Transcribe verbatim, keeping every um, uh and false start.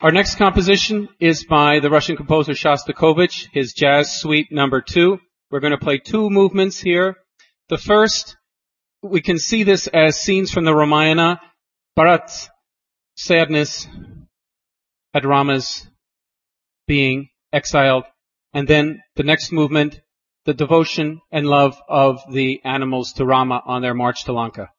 Our next composition is by the Russian composer Shostakovich, his Jazz Suite number two. We're going to play two movements here. The first, we can see this as scenes from the Ramayana, Bharat's sadness at Rama's being exiled, and then the next movement, the devotion and love of the animals to Rama on their march to Lanka.